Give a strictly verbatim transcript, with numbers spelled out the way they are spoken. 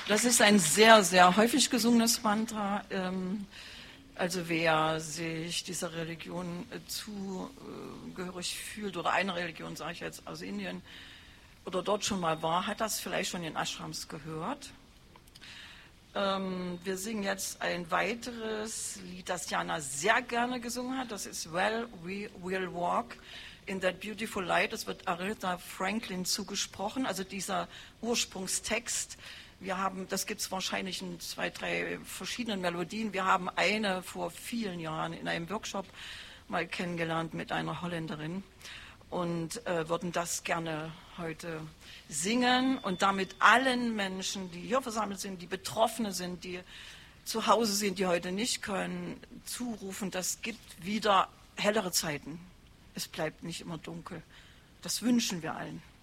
Das ist ein sehr, sehr häufig gesungenes Mantra. Also wer sich dieser Religion zugehörig fühlt, oder einer Religion, sage ich jetzt, aus Indien, oder dort schon mal war, hat das vielleicht schon in Ashrams gehört. Wir singen jetzt ein weiteres Lied, das Jana sehr gerne gesungen hat. Das ist Well, We Will Walk in That Beautiful Light. Es wird Aretha Franklin zugesprochen, also dieser Ursprungstext. Wir haben, das gibt es wahrscheinlich in zwei, drei verschiedenen Melodien. Wir haben eine vor vielen Jahren in einem Workshop mal kennengelernt mit einer Holländerin und äh, würden das gerne heute singen und damit allen Menschen, die hier versammelt sind, die Betroffene sind, die zu Hause sind, die heute nicht können, zurufen, das gibt wieder hellere Zeiten. Es bleibt nicht immer dunkel. Das wünschen wir allen.